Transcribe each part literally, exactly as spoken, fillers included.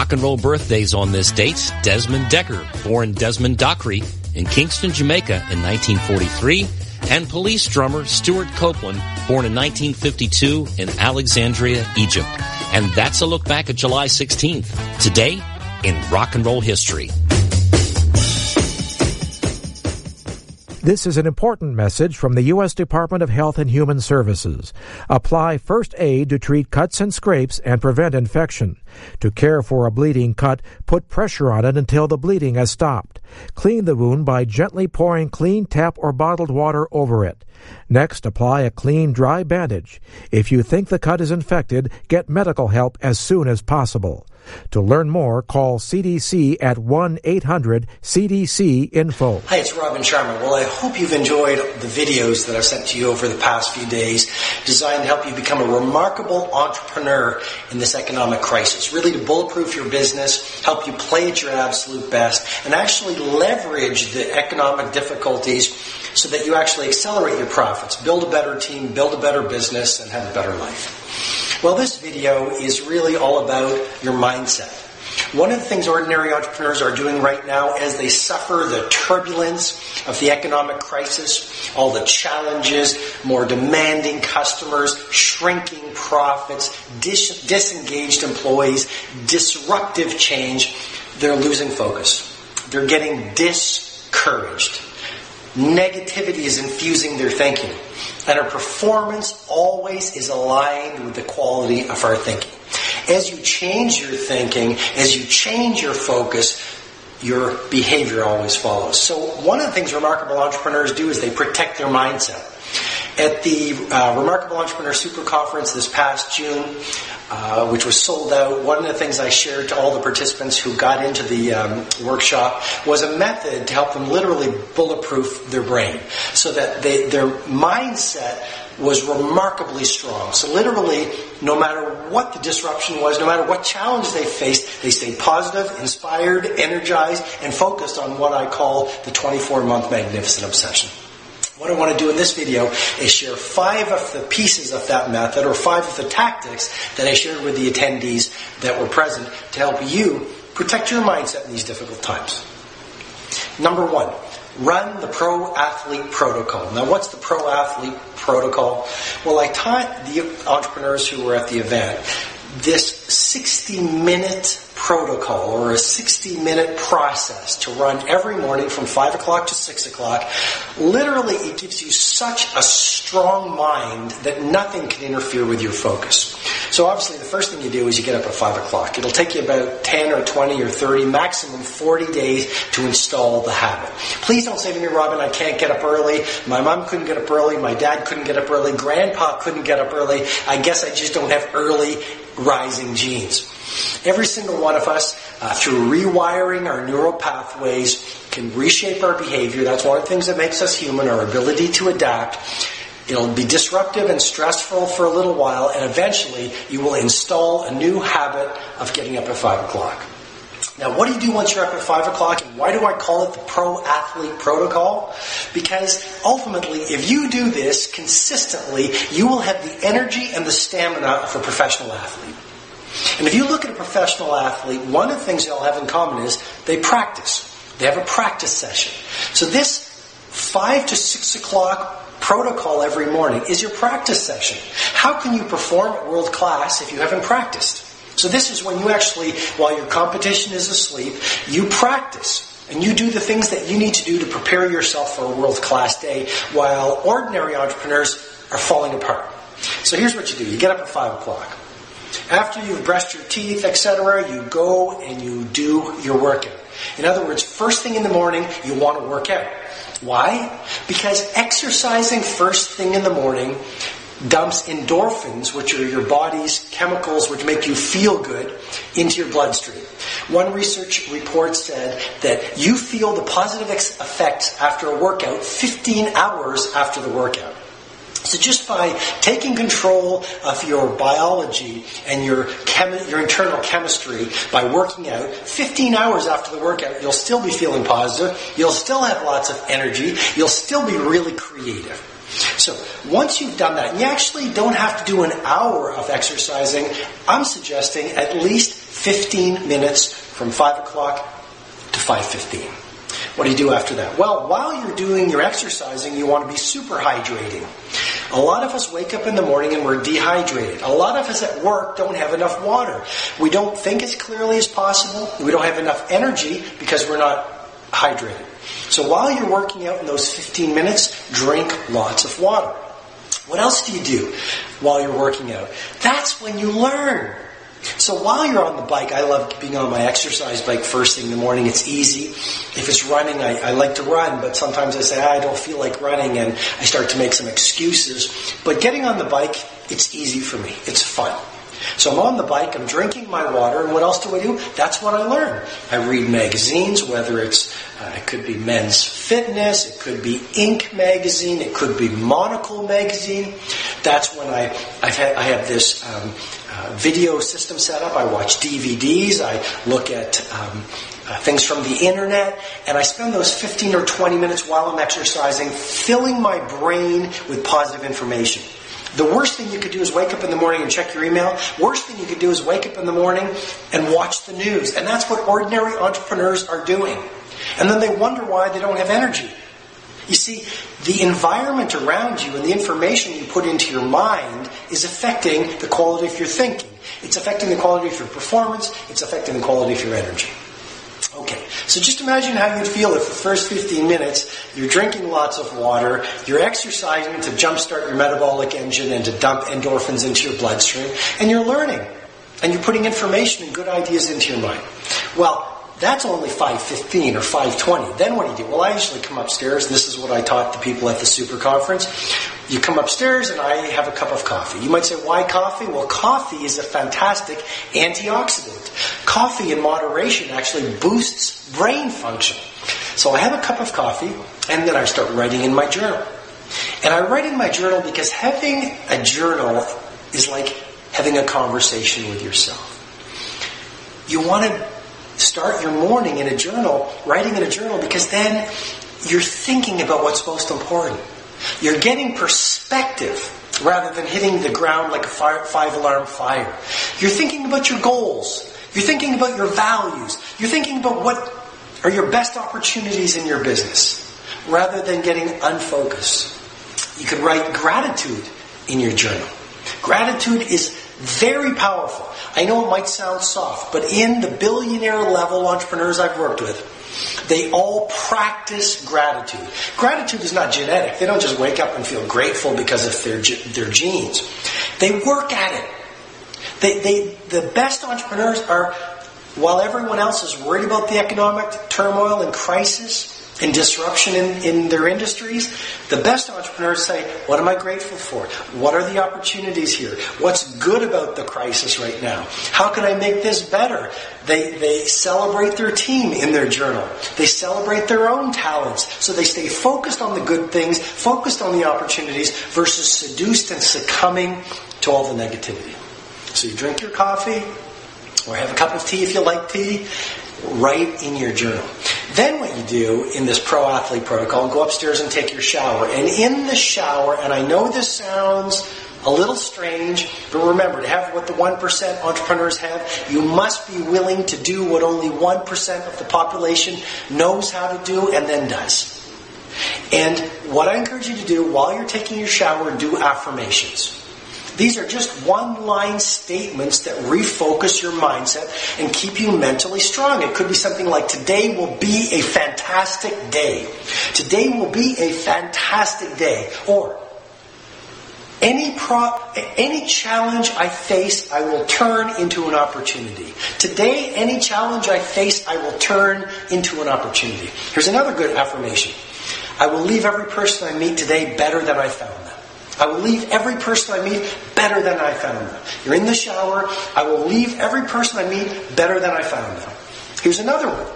rock and roll birthdays on this date. Desmond Decker, born Desmond Dockery in Kingston, Jamaica in nineteen forty-three, and Police drummer Stuart Copeland, born in nineteen fifty-two in Alexandria, Egypt. And that's a look back at July sixteenth, today in rock and roll history. This is an important message from the U S Department of Health and Human Services. Apply first aid to treat cuts and scrapes and prevent infection. To care for a bleeding cut, put pressure on it until the bleeding has stopped. Clean the wound by gently pouring clean tap or bottled water over it. Next, apply a clean, dry bandage. If you think the cut is infected, get medical help as soon as possible. To learn more, call C D C at one eight hundred C D C info. Hi, it's Robin Sharma. Well, I hope you've enjoyed the videos that I've sent to you over the past few days, designed to help you become a remarkable entrepreneur in this economic crisis. Really to bulletproof your business, help you play at your absolute best, and actually leverage the economic difficulties so that you actually accelerate your profits, build a better team, build a better business, and have a better life. Well, this video is really all about your mindset. One of the things ordinary entrepreneurs are doing right now as they suffer the turbulence of the economic crisis, all the challenges, more demanding customers, shrinking profits, dis- disengaged employees, disruptive change, they're losing focus. They're getting discouraged. Negativity is infusing their thinking. And our performance always is aligned with the quality of our thinking. As you change your thinking, as you change your focus, your behavior always follows. So one of the things remarkable entrepreneurs do is they protect their mindset. At the uh, Remarkable Entrepreneur Super Conference this past June, uh, which was sold out, one of the things I shared to all the participants who got into the um, workshop was a method to help them literally bulletproof their brain so that they, their mindset was remarkably strong. So literally, no matter what the disruption was, no matter what challenge they faced, they stayed positive, inspired, energized, and focused on what I call the twenty-four month magnificent obsession. What I want to do in this video is share five of the pieces of that method, or five of the tactics that I shared with the attendees that were present to help you protect your mindset in these difficult times. Number one, run the Pro Athlete Protocol. Now, what's the Pro Athlete Protocol? Well, I taught the entrepreneurs who were at the event this sixty minute protocol, or a sixty minute process to run every morning from five o'clock to six o'clock. Literally, it gives you such a strong mind that nothing can interfere with your focus. So obviously, the first thing you do is you get up at five o'clock. It'll take you about ten or twenty or thirty, maximum forty days to install the habit. Please don't say to me, Robin, I can't get up early. My mom couldn't get up early. My dad couldn't get up early. Grandpa couldn't get up early. I guess I just don't have early rising genes. Every single one of us, uh, through rewiring our neural pathways, can reshape our behavior. That's one of the things that makes us human, our ability to adapt. It'll be disruptive and stressful for a little while, and eventually you will install a new habit of getting up at five o'clock. Now, what do you do once you're up at five o'clock, and why do I call it the Pro Athlete Protocol? Because ultimately, if you do this consistently, you will have the energy and the stamina of a professional athlete. And if you look at a professional athlete, one of the things they'll have in common is they practice. They have a practice session. So this five to six o'clock protocol every morning is your practice session. How can you perform at world class if you haven't practiced? So this is when you actually, while your competition is asleep, you practice. And you do the things that you need to do to prepare yourself for a world-class day, while ordinary entrepreneurs are falling apart. So here's what you do. You get up at five o'clock. After you've brushed your teeth, et cetera, you go and you do your workout. In other words, first thing in the morning, you want to work out. Why? Because exercising first thing in the morning dumps endorphins, which are your body's chemicals which make you feel good, into your bloodstream. One research report said that you feel the positive ex- effects after a workout fifteen hours after the workout. So just by taking control of your biology and your chemi- your internal chemistry by working out, fifteen hours after the workout, you'll still be feeling positive, you'll still have lots of energy, you'll still be really creative. So once you've done that, and you actually don't have to do an hour of exercising, I'm suggesting at least fifteen minutes from five o'clock to five fifteen. What do you do after that? Well, while you're doing your exercising, you want to be super hydrating. A lot of us wake up in the morning and we're dehydrated. A lot of us at work don't have enough water. We don't think as clearly as possible. We don't have enough energy because we're not hydrated. So while you're working out in those fifteen minutes, drink lots of water. What else do you do while you're working out? That's when you learn. So while you're on the bike, I love being on my exercise bike first thing in the morning. It's easy. If it's running, I, I like to run, but sometimes I say, I don't feel like running, and I start to make some excuses. But getting on the bike, it's easy for me. It's fun. So I'm on the bike, I'm drinking my water, and what else do I do? That's what I learn. I read magazines, whether it's, uh, it could be Men's Fitness, it could be Inc magazine, it could be Monocle magazine. That's when I I've had, I have this um, uh, video system set up. I watch D V Ds, I look at um, uh, things from the internet, and I spend those fifteen or twenty minutes while I'm exercising filling my brain with positive information. The worst thing you could do is wake up in the morning and check your email. Worst thing you could do is wake up in the morning and watch the news. And that's what ordinary entrepreneurs are doing. And then they wonder why they don't have energy. You see, the environment around you and the information you put into your mind is affecting the quality of your thinking. It's affecting the quality of your performance. It's affecting the quality of your energy. Okay, so just imagine how you'd feel if the first fifteen minutes you're drinking lots of water, you're exercising to jumpstart your metabolic engine and to dump endorphins into your bloodstream, and you're learning, and you're putting information and good ideas into your mind. Well, that's only five fifteen or five twenty. Then what do you do? Well, I usually come upstairs, and this is what I taught the people at the Super Conference. You come upstairs and I have a cup of coffee. You might say, why coffee? Well, coffee is a fantastic antioxidant. Coffee in moderation actually boosts brain function. So I have a cup of coffee, and then I start writing in my journal. And I write in my journal because having a journal is like having a conversation with yourself. You want to start your morning in a journal, writing in a journal, because then you're thinking about what's most important. You're getting perspective rather than hitting the ground like a fire, five-alarm fire. You're thinking about your goals. You're thinking about your values. You're thinking about what are your best opportunities in your business rather than getting unfocused. You could write gratitude in your journal. Gratitude is very powerful. I know it might sound soft, but in the billionaire level entrepreneurs I've worked with, they all practice gratitude. Gratitude is not genetic. They don't just wake up and feel grateful because of their their genes. They work at it. They, they, the best entrepreneurs are, while everyone else is worried about the economic turmoil and crisis and disruption in, in their industries, the best entrepreneurs say, what am I grateful for? What are the opportunities here? What's good about the crisis right now? How can I make this better? They, they celebrate their team in their journal. They celebrate their own talents. So they stay focused on the good things, focused on the opportunities, versus seduced and succumbing to all the negativity. So you drink your coffee, or have a cup of tea if you like tea, write in your journal. Then what you do in this Pro Athlete protocol, go upstairs and take your shower. And in the shower, and I know this sounds a little strange, but remember, to have what the one percent entrepreneurs have, you must be willing to do what only one percent of the population knows how to do and then does. And what I encourage you to do while you're taking your shower, do affirmations. These are just one-line statements that refocus your mindset and keep you mentally strong. It could be something like, today will be a fantastic day. Today will be a fantastic day. Or, any pro- any challenge I face, I will turn into an opportunity. Today, any challenge I face, I will turn into an opportunity. Here's another good affirmation. I will leave every person I meet today better than I found them. I will leave every person I meet better than I found them. You're in the shower. I will leave every person I meet better than I found them. Here's another one.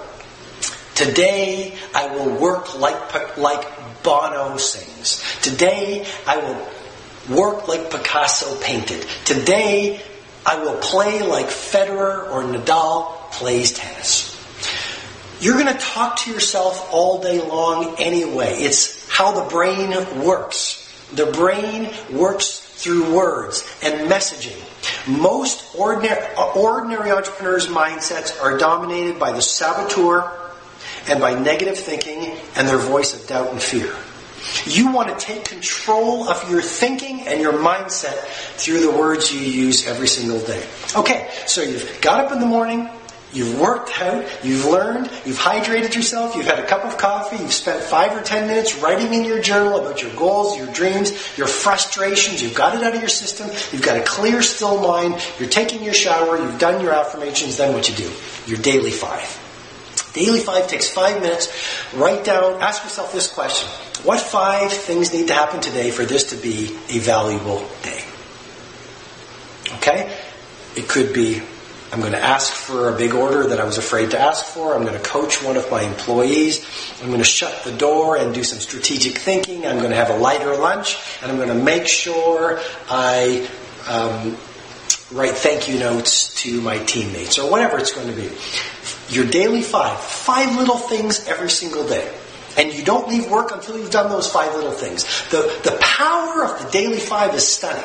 Today, I will work like, like Bono sings. Today, I will work like Picasso painted. Today, I will play like Federer or Nadal plays tennis. You're going to talk to yourself all day long anyway. It's how the brain works. The brain works through words and messaging. Most ordinary, ordinary entrepreneurs' mindsets are dominated by the saboteur and by negative thinking and their voice of doubt and fear. You want to take control of your thinking and your mindset through the words you use every single day. Okay, so you've got up in the morning, you've worked out, you've learned, you've hydrated yourself, you've had a cup of coffee, you've spent five or ten minutes writing in your journal about your goals, your dreams, your frustrations, you've got it out of your system, you've got a clear, still mind, you're taking your shower, you've done your affirmations, then what you do? Your daily five. Daily five takes five minutes. Write down, ask yourself this question. What five things need to happen today for this to be a valuable day? Okay? It could be, I'm going to ask for a big order that I was afraid to ask for. I'm going to coach one of my employees. I'm going to shut the door and do some strategic thinking. I'm going to have a lighter lunch. And I'm going to make sure I um, write thank you notes to my teammates or whatever it's going to be. Your daily five. Five little things every single day. And you don't leave work until you've done those five little things. The, the power of the daily five is stunning.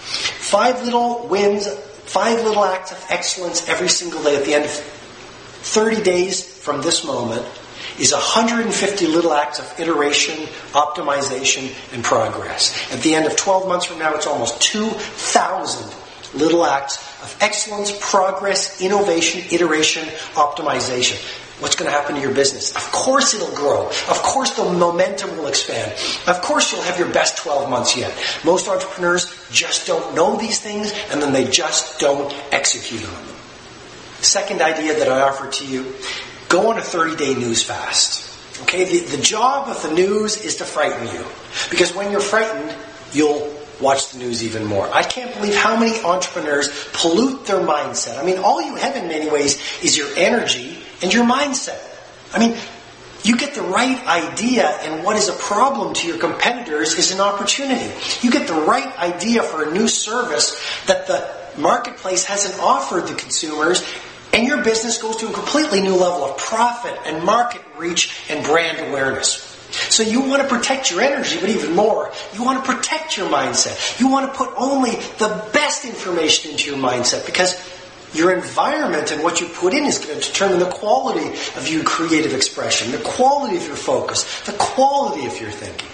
Five little wins, five little acts of excellence every single day at the end of thirty days from this moment is one hundred fifty little acts of iteration, optimization, and progress. At the end of twelve months from now, it's almost two thousand little acts of excellence, progress, innovation, iteration, optimization. What's going to happen to your business? Of course it'll grow. Of course the momentum will expand. Of course you'll have your best twelve months yet. Most entrepreneurs just don't know these things and then they just don't execute on them. Second idea that I offer to you, go on a thirty-day news fast. Okay, the, the job of the news is to frighten you. Because when you're frightened, you'll watch the news even more. I can't believe how many entrepreneurs pollute their mindset. I mean, all you have in many ways is your energy and your mindset. I mean, you get the right idea and what is a problem to your competitors is an opportunity. You get the right idea for a new service that the marketplace hasn't offered the consumers and your business goes to a completely new level of profit and market reach and brand awareness. So you want to protect your energy, but even more, you want to protect your mindset. You want to put only the best information into your mindset because your environment and what you put in is going to determine the quality of your creative expression, the quality of your focus, the quality of your thinking.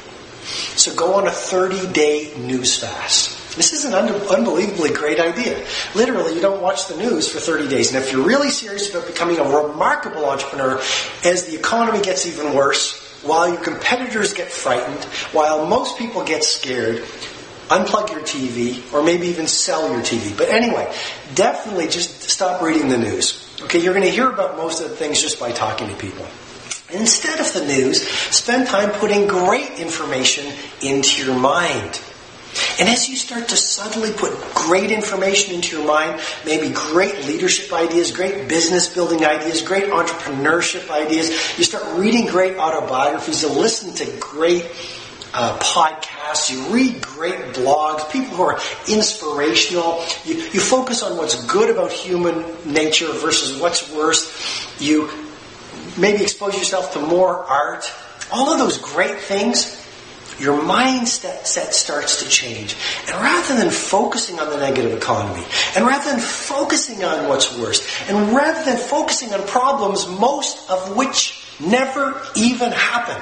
So go on a thirty-day news fast. This is an un- unbelievably great idea. Literally, you don't watch the news for thirty days. And if you're really serious about becoming a remarkable entrepreneur, as the economy gets even worse, while your competitors get frightened, while most people get scared, unplug your T V, or maybe even sell your T V. But anyway, definitely just stop reading the news. Okay, you're going to hear about most of the things just by talking to people. Instead of the news, spend time putting great information into your mind. And as you start to subtly put great information into your mind, maybe great leadership ideas, great business building ideas, great entrepreneurship ideas, you start reading great autobiographies, you listen to great uh, podcasts, you read great blogs, people who are inspirational, you, you focus on what's good about human nature versus what's worse, you maybe expose yourself to more art, all of those great things. Your mindset starts to change. And rather than focusing on the negative economy, and rather than focusing on what's worse, and rather than focusing on problems, most of which never even happen,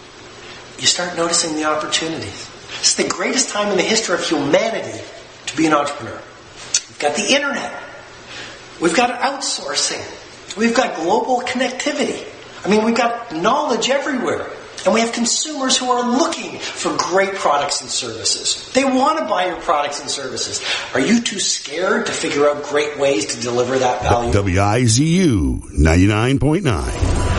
you start noticing the opportunities. It's the greatest time in the history of humanity to be an entrepreneur. We've got the internet. We've got outsourcing. We've got global connectivity. I mean, we've got knowledge everywhere. And we have consumers who are looking for great products and services. They want to buy your products and services. Are you too scared to figure out great ways to deliver that value? W I Z U ninety-nine point nine.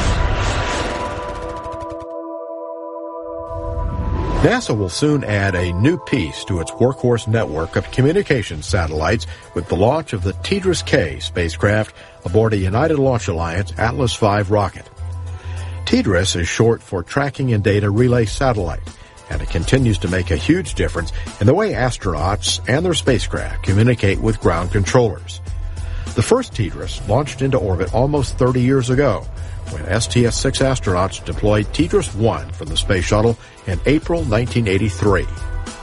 NASA will soon add a new piece to its workhorse network of communications satellites with the launch of the TDRS-K spacecraft aboard a United Launch Alliance Atlas five rocket. TDRS is short for Tracking and Data Relay Satellite, and it continues to make a huge difference in the way astronauts and their spacecraft communicate with ground controllers. The first TDRS launched into orbit almost thirty years ago, when S T S six astronauts deployed TDRS one from the Space Shuttle in April nineteen eighty-three.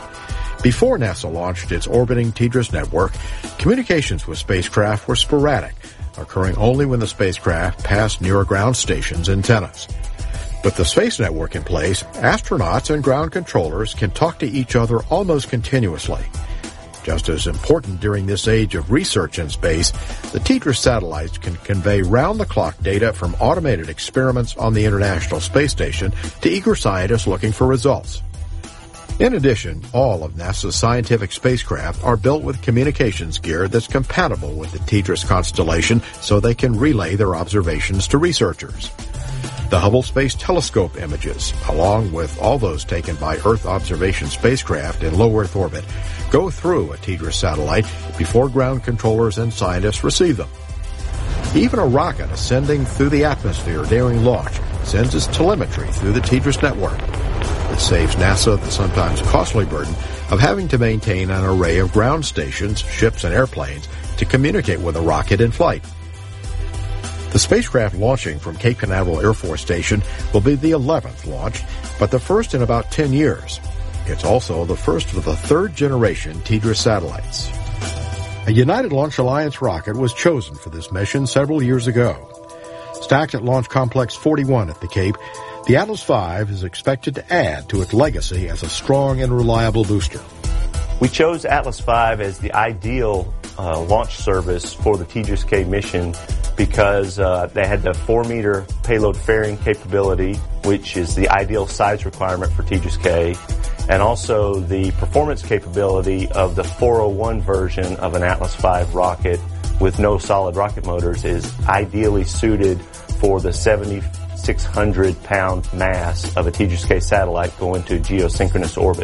Before NASA launched its orbiting TDRS network, communications with spacecraft were sporadic, occurring only when the spacecraft passed near a ground station's antennas. With the space network in place, astronauts and ground controllers can talk to each other almost continuously. Just as important during this age of research in space, the TDRS satellites can convey round-the-clock data from automated experiments on the International Space Station to eager scientists looking for results. In addition, all of NASA's scientific spacecraft are built with communications gear that's compatible with the TDRS constellation so they can relay their observations to researchers. The Hubble Space Telescope images, along with all those taken by Earth observation spacecraft in low Earth orbit, go through a TDRS satellite before ground controllers and scientists receive them. Even a rocket ascending through the atmosphere during launch sends its telemetry through the TDRS network. This saves NASA the sometimes costly burden of having to maintain an array of ground stations, ships, and airplanes to communicate with a rocket in flight. The spacecraft launching from Cape Canaveral Air Force Station will be the eleventh launch, but the first in about ten years. It's also the first of the third-generation TDRS satellites. A United Launch Alliance rocket was chosen for this mission several years ago. Stacked at Launch Complex forty-one at the Cape, the Atlas five is expected to add to its legacy as a strong and reliable booster. We chose Atlas five as the ideal uh, launch service for the T D R S K mission because uh, they had the four meter payload fairing capability, which is the ideal size requirement for T D R S K, and also the performance capability of the four oh one version of an Atlas five rocket with no solid rocket motors is ideally suited for the seventy-six hundred pound mass of a T D R S K satellite going to geosynchronous orbit.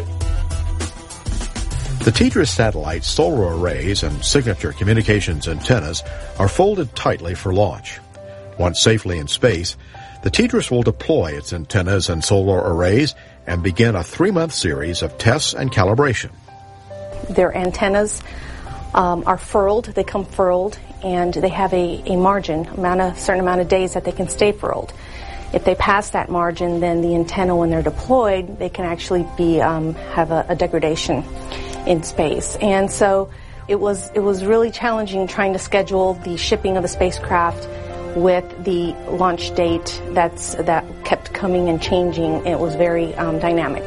The T D R S satellite's solar arrays and signature communications antennas are folded tightly for launch. Once safely in space, the T D R S will deploy its antennas and solar arrays and begin a three-month series of tests and calibration. Their antennas um, are furled. They come furled, and they have a, a margin, amount of, certain amount of days that they can stay furled. If they pass that margin, then the antenna, when they're deployed, they can actually be um, have a, a degradation in space. And so it was it was really challenging trying to schedule the shipping of the spacecraft with the launch date that's that kept coming and changing. It was very um, dynamic.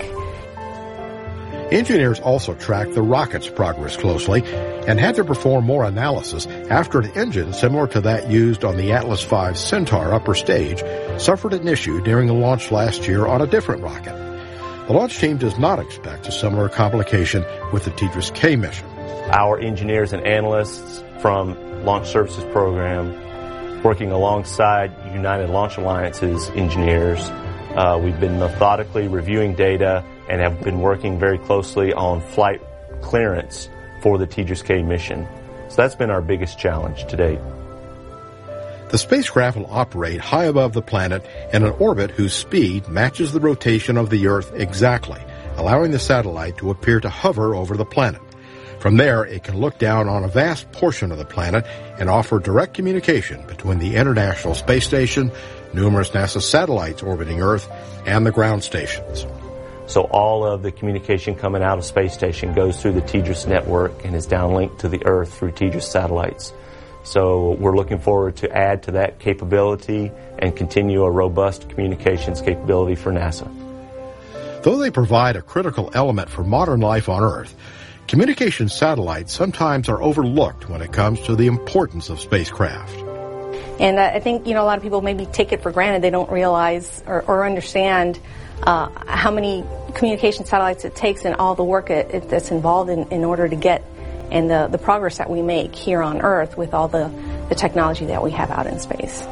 Engineers also tracked the rocket's progress closely and had to perform more analysis after an engine similar to that used on the Atlas five Centaur upper stage suffered an issue during a launch last year on a different rocket. The launch team does not expect a similar complication with the T D R S K mission. Our engineers and analysts from Launch Services Program, working alongside United Launch Alliance's engineers, uh, we've been methodically reviewing data and have been working very closely on flight clearance for the T D R S K mission. So that's been our biggest challenge to date. The spacecraft will operate high above the planet in an orbit whose speed matches the rotation of the Earth exactly, allowing the satellite to appear to hover over the planet. From there, it can look down on a vast portion of the planet and offer direct communication between the International Space Station, numerous NASA satellites orbiting Earth, and the ground stations. So all of the communication coming out of Space Station goes through the T D R S network and is downlinked to the Earth through T D R S satellites. So we're looking forward to add to that capability and continue a robust communications capability for NASA. Though they provide a critical element for modern life on Earth, communication satellites sometimes are overlooked when it comes to the importance of spacecraft. And uh, I think, you know, a lot of people maybe take it for granted. They don't realize or, or understand uh, how many communication satellites it takes and all the work it, it, that's involved in, in order to get and the, the progress that we make here on Earth with all the, the technology that we have out in space.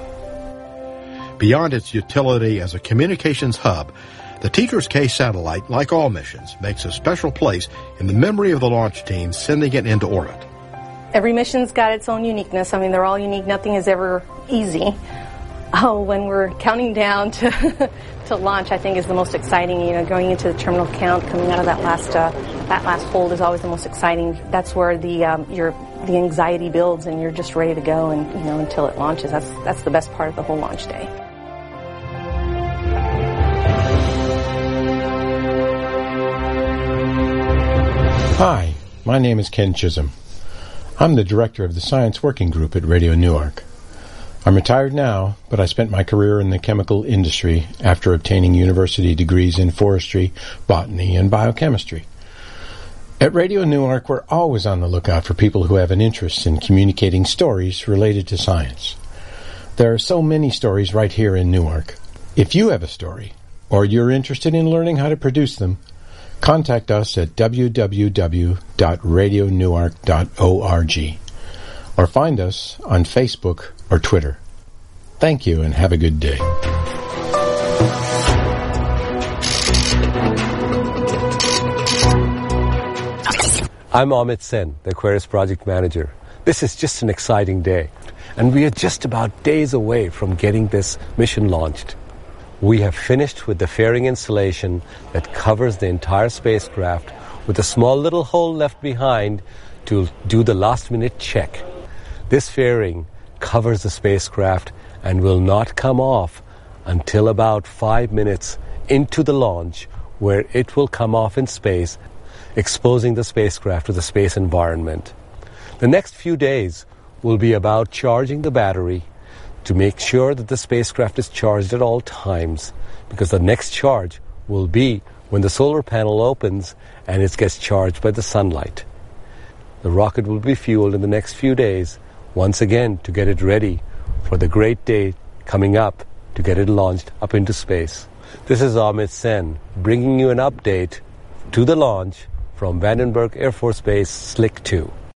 Beyond its utility as a communications hub, the T D R S K satellite, like all missions, makes a special place in the memory of the launch team sending it into orbit. Every mission's got its own uniqueness. I mean, they're all unique. Nothing is ever easy. Oh, when we're counting down to to launch, I think is the most exciting. You know, going into the terminal count, coming out of that last uh, that last hold is always the most exciting. That's where the um, your the anxiety builds, and you're just ready to go. And you know, until it launches, that's that's the best part of the whole launch day. Hi, my name is Ken Chisholm. I'm the director of the Science Working Group at Radio Newark. I'm retired now, but I spent my career in the chemical industry after obtaining university degrees in forestry, botany, and biochemistry. At Radio Newark, we're always on the lookout for people who have an interest in communicating stories related to science. There are so many stories right here in Newark. If you have a story, or you're interested in learning how to produce them, contact us at w w w dot radio newark dot org or find us on Facebook or Twitter. Thank you and have a good day. I'm Amit Sen, the Aquarius Project Manager. This is just an exciting day, and we are just about days away from getting this mission launched. We have finished with the fairing installation that covers the entire spacecraft with a small little hole left behind to do the last-minute check. This fairing covers the spacecraft and will not come off until about five minutes into the launch, where it will come off in space, exposing the spacecraft to the space environment. The next few days will be about charging the battery to make sure that the spacecraft is charged at all times, because the next charge will be when the solar panel opens and it gets charged by the sunlight. The rocket will be fueled in the next few days, once again to get it ready for the great day coming up to get it launched up into space. This is Amit Sen bringing you an update to the launch from Vandenberg Air Force Base Slick two.